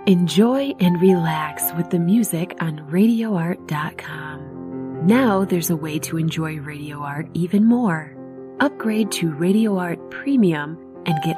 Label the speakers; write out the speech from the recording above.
Speaker 1: Enjoy and relax with the music on RadioArt.com. Now there's a way to enjoy Radio Art even more. Upgrade to Radio Art Premium and get